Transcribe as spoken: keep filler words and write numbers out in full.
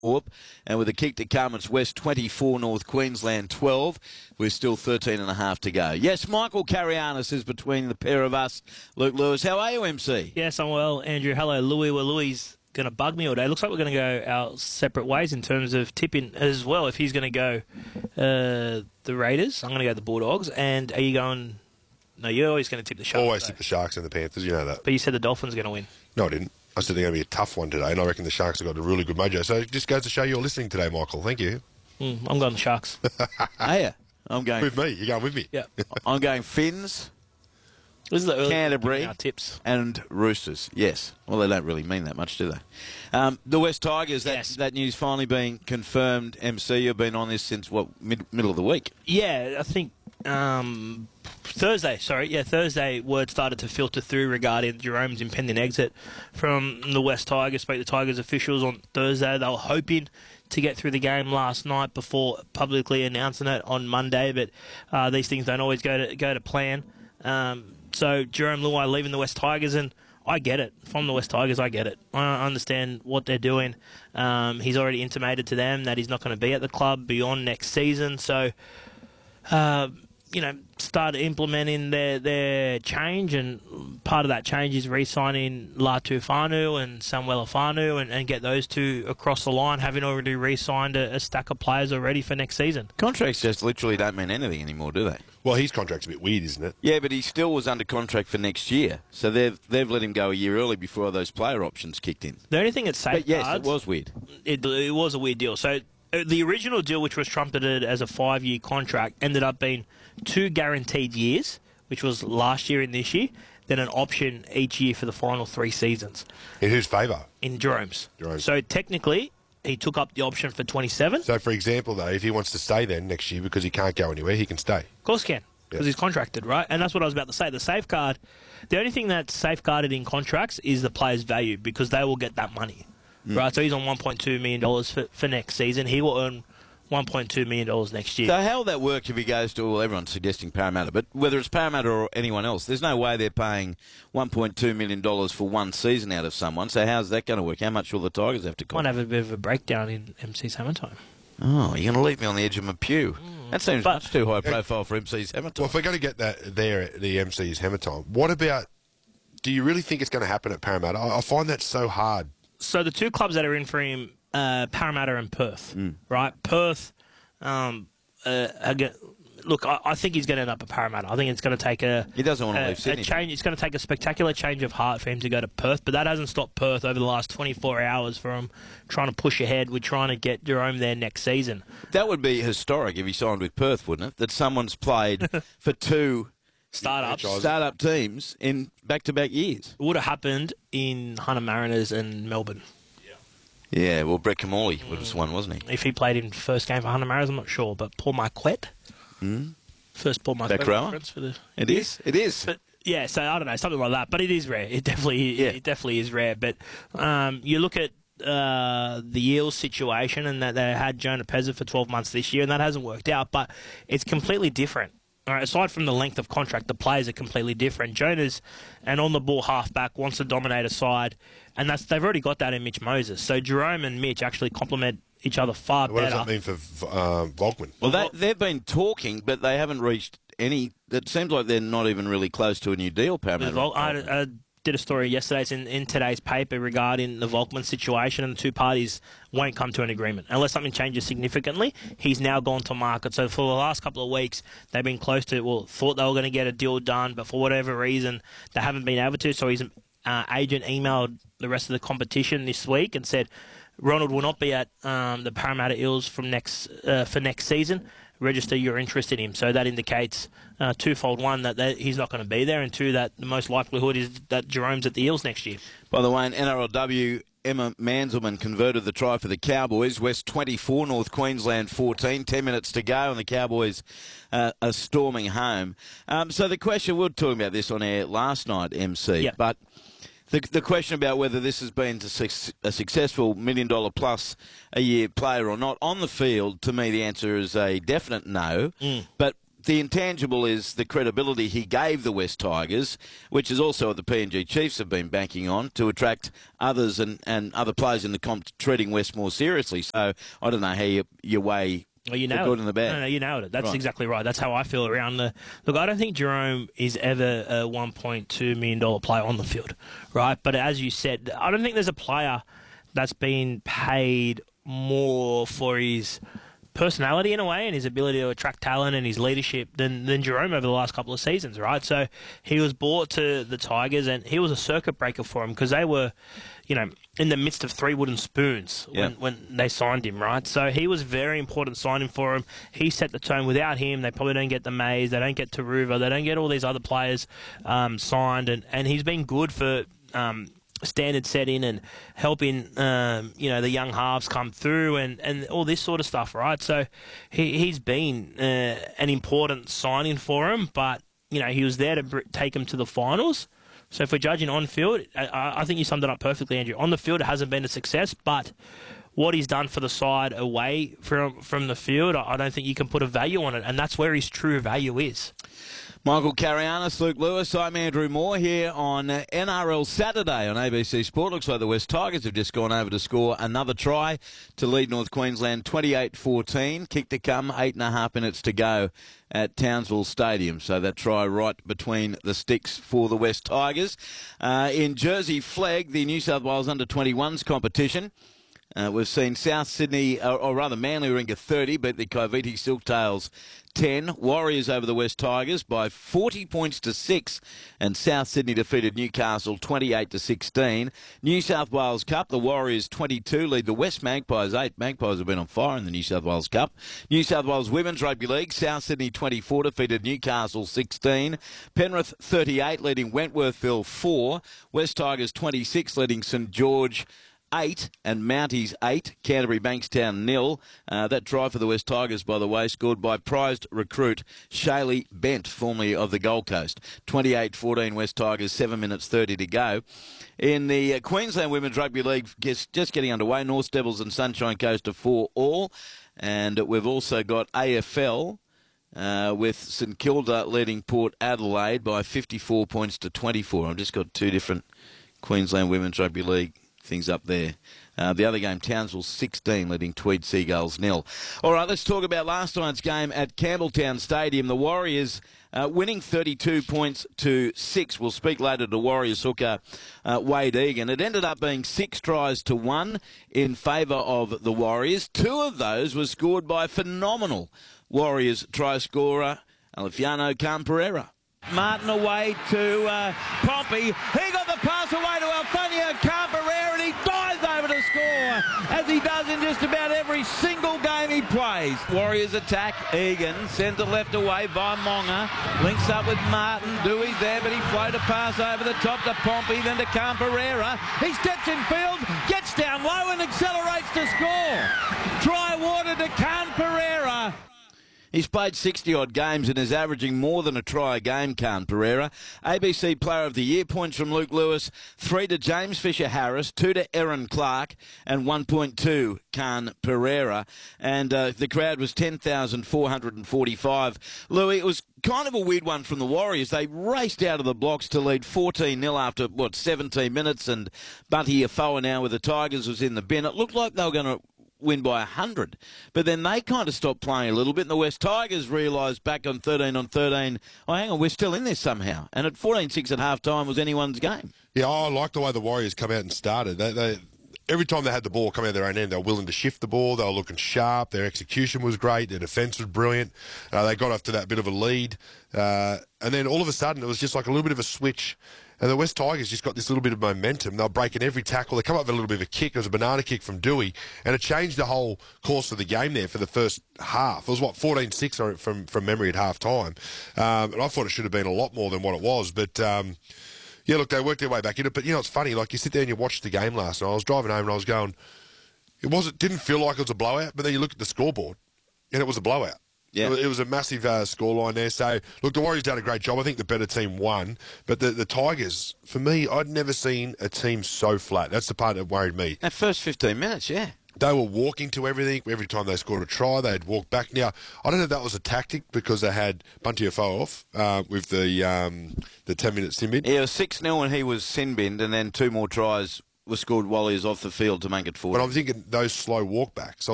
Whoop. And with a kick to come, it's West twenty-four, North Queensland twelve. We're still thirteen and a half to go. Yes, Michael Carianis is between the pair of us. Luke Lewis, how are you, M C? Yes, I'm well, Andrew. Hello, Louis. Well, Louis is going to bug me all day. Looks like we're going to go our separate ways in terms of tipping as well. If he's going to go uh, the Raiders, I'm going to go the Bulldogs. And are you going... No, you're always going to tip the Sharks. Always though. tip the Sharks and the Panthers, you know that. But you said the Dolphins are going to win. No, I didn't. I said they're going to be a tough one today, and I reckon the Sharks have got a really good mojo. So it just goes to show you're listening today, Michael. Thank you. Mm, I'm going the Sharks. Are you? I'm going... With me. You're going with me. Yeah. I'm going Finns, This is the early Canterbury, our tips. and Roosters. Yes. Well, they don't really mean that much, do they? Um, the West Tigers, that, Yes. that news finally being confirmed. M C, you've been on this since, what, mid, middle of the week? Yeah, I think um, Thursday, sorry. Yeah, Thursday, word started to filter through regarding Jerome's impending exit from the West Tigers. Spoke to Tigers officials on Thursday. They were hoping to get through the game last night before publicly announcing it on Monday, but uh, these things don't always go to go to plan. Um, so Jerome Luai leaving the West Tigers, and I get it. From the West Tigers, I get it. I understand what they're doing. Um, he's already intimated to them that he's not going to be at the club beyond next season. So, uh, you know, start implementing their, their change, and part of that change is re-signing Latu Fanu and Samuel Fanu and, and get those two across the line, having already re-signed a, a stack of players already for next season. Contracts just literally don't mean anything anymore, do they? Well, his contract's a bit weird, isn't it? Yeah, but he still was under contract for next year. So they've they've let him go a year early before those player options kicked in. The only thing that safeguards... But yes, it was weird. It, it was a weird deal. So uh, the original deal, which was trumpeted as a five-year contract, ended up being two guaranteed years, which was last year and this year, then an option each year for the final three seasons. In whose favour? In Jerome's. Jerome's. So technically, he took up the option for twenty-seven. So, for example, though, if he wants to stay then next year because he can't go anywhere, he can stay. Of course he can, because Yeah. he's contracted, right? And that's what I was about to say. The safeguard, the only thing that's safeguarded in contracts is the player's value, because they will get that money, Mm. right? So he's on one point two million dollars for, for next season. He will earn one point two million dollars next year. So how will that work if he goes to, well, everyone's suggesting Parramatta, but whether it's Parramatta or anyone else, there's no way they're paying one point two million dollars for one season out of someone. So how's that going to work? How much will the Tigers have to Might cost? have a bit of a breakdown in M C's hammer time. Oh, you're going to leave me on the edge of my pew. That seems But- much too high profile for M C's hammer time. Well, if we're going to get that there at the M C's hammer time, what about, do you really think it's going to happen at Parramatta? I, I find that so hard. So the two clubs that are in for him, uh, Parramatta and Perth, right? Perth, um, uh, again, look, I, I think he's going to end up at Parramatta. I think it's going to take a He doesn't want to a, leave a Sydney. change. It's going to take a spectacular change of heart for him to go to Perth, but that hasn't stopped Perth over the last twenty-four hours from trying to push ahead with trying to get Jerome there next season. That would be historic if he signed with Perth, wouldn't it? That someone's played for two Startups. Franchise. start-up teams in back-to-back years. It would have happened in Hunter Mariners and Melbourne. Yeah, well, Brett Kamali was one, wasn't he? If he played in first game for Hunter Mariners, I'm not sure, but Paul Marquette. Mm. First Paul Marquette Back rower? reference for the... It is. It is. But yeah, so I don't know, something like that. But it is rare. It definitely, Yeah. it definitely is rare. But um, you look at uh, the Eels situation, and that they had Jonah Pezza for twelve months this year, and that hasn't worked out. But it's completely different. All right, aside from the length of contract, the players are completely different. Jonah's an on-the-ball halfback, wants to dominate a side, and that's they've already got that in Mitch Moses. So Jerome and Mitch actually complement each other far What better. does that mean for uh, Volkman? Well, they, they've been talking, but they haven't reached any... It seems like they're not even really close to a new deal, Parramatta. Vol- I, I did a story yesterday, it's in, in today's paper, regarding the Volkman situation, and the two parties won't come to an agreement. Unless something changes significantly, he's now gone to market. So for the last couple of weeks, they've been close to, well, thought they were going to get a deal done, but for whatever reason, they haven't been able to. So his uh, agent emailed the rest of the competition this week and said, Ronald will not be at um, the Parramatta Eels from next uh, for next season. Register your interest in him. So that indicates uh, twofold: one, that they, he's not going to be there, and two, that the most likelihood is that Jerome's at the Eels next year. By the way, in N R L W, Emma Manzelman converted the try for the Cowboys. West twenty-four, North Queensland fourteen. Ten minutes to go, and the Cowboys uh, are storming home. Um, so the question, we were talking about this on air last night, M C, Yep. but the, the question about whether this has been a, suc- a successful million dollar plus a year player or not, on the field, to me the answer is a definite no. Mm. But the intangible is the credibility he gave the West Tigers, which is also what the P N G Chiefs have been banking on to attract others and, and other players in the comp treating West more seriously. So I don't know how you, you weigh well, you the nailed good it. and the bad. No, no, you nailed it. That's Right. exactly right. That's how I feel around the... Look, I don't think Jerome is ever a one point two million dollars player on the field, right? But as you said, I don't think there's a player that's been paid more for his personality in a way and his ability to attract talent and his leadership than, than Jerome over the last couple of seasons, right? So he was brought to the Tigers and he was a circuit breaker for them because they were, you know, in the midst of three wooden spoons when, Yeah. when they signed him, right? So he was a very important signing for them. He set the tone. Without him, they probably don't get the Mays, they don't get Taruva, they don't get all these other players um, signed, and, and he's been good for... Um, standard setting and helping um, you know the young halves come through and, and all this sort of stuff, right? So he, he's been uh, an important signing for him, but you know he was there to br- take him to the finals. So if we're judging on field, I, I think you summed it up perfectly, Andrew. On the field, it hasn't been a success, but what he's done for the side away from from the field, I don't think you can put a value on it, and that's where his true value is. Michael Carianis, Luke Lewis, I'm Andrew Moore here on N R L Saturday on A B C Sport. Looks like the West Tigers have just gone over to score another try to lead North Queensland twenty-eight fourteen. Kick to come, eight and a half minutes to go at Townsville Stadium. So that try right between the sticks for the West Tigers. Uh, in Jersey Flag, the New South Wales under twenty-ones competition. Uh, we've seen South Sydney, or, or rather Manly Warringah thirty, beat the Coventry Silktails ten. Warriors over the West Tigers by forty points to six, and South Sydney defeated Newcastle twenty-eight to sixteen. New South Wales Cup, the Warriors twenty-two lead the West Magpies eight. Magpies have been on fire in the New South Wales Cup. New South Wales Women's Rugby League, South Sydney twenty-four defeated Newcastle sixteen. Penrith thirty-eight leading Wentworthville four. West Tigers twenty-six leading St George eight and Mounties eight, Canterbury Bankstown nil. Uh, that try for the West Tigers, by the way, scored by prized recruit Shaylee Bent, formerly of the Gold Coast. twenty-eight fourteen West Tigers, seven minutes thirty to go. In the uh, Queensland Women's Rugby League, just, just getting underway, North Devils and Sunshine Coast are four all. And we've also got A F L uh, with St Kilda leading Port Adelaide by fifty-four points to twenty-four. I've just got two different Queensland Women's Rugby League things up there. Uh, the other game, Townsville sixteen, leading Tweed Seagulls nil. All right, let's talk about last night's game at Campbelltown Stadium. The Warriors uh, winning thirty-two points to six. We'll speak later to Warriors hooker uh, Wade Egan. It ended up being six tries to one in favour of the Warriors. Two of those were scored by phenomenal Warriors try scorer Alifiano Khan-Pereira. Martin away to uh, Pompey. He got the pass away to Alfonso Khan-Pereira and he dives over to score, as he does in just about every single game he plays. Warriors attack. Egan sends it left away by Monga. Links up with Martin. Dewey's there, but he floated a pass over the top to Pompey, then to Khan-Pereira. He steps in field, gets down low and accelerates to score. Try awarded to Khan-Pereira. He's played sixty-odd games and is averaging more than a try a game, Khan-Pereira. A B C Player of the Year, points from Luke Lewis, three to James Fisher-Harris, two to Erin Clark, and one point two Khan-Pereira. And uh, the crowd was ten thousand four hundred forty-five. Louis, it was kind of a weird one from the Warriors. They raced out of the blocks to lead fourteen nil after, what, seventeen minutes, and Bunty Afoa now with the Tigers was in the bin. It looked like they were going to win by one hundred. But then they kind of stopped playing a little bit, and the West Tigers realised back on thirteen on thirteen, oh, hang on, we're still in this somehow. And at fourteen six at half-time was anyone's game. Yeah, I like the way the Warriors come out and started. They, they, every time they had the ball come out of their own end, they were willing to shift the ball. They were looking sharp. Their execution was great. Their defence was brilliant. Uh, they got off to that bit of a lead. Uh, and then all of a sudden, it was just like a little bit of a switch. And the West Tigers just got this little bit of momentum. They were breaking every tackle. They come up with a little bit of a kick. It was a banana kick from Dewey. And it changed the whole course of the game there for the first half. It was, what, fourteen six from, from memory at half-time. Um, and I thought it should have been a lot more than what it was. But, um, yeah, look, they worked their way back in it. But, you know, it's funny. Like, you sit there and you watch the game last night. I was driving home and I was going, it wasn't, didn't feel like it was a blowout. But then you look at the scoreboard and it was a blowout. Yeah. It was a massive uh, scoreline there. So, look, the Warriors done a great job. I think the better team won. But the, the Tigers, for me, I'd never seen a team so flat. That's the part that worried me. That first fifteen minutes, yeah. they were walking to everything. Every time they scored a try, they'd walk back. Now, I don't know if that was a tactic because they had Bunty Afoe off uh, with the um, the ten-minute sin bin. Yeah, it was six nil and he was sin binned, and then two more tries were scored while he was off the field to make it four. But I'm thinking those slow walk backs.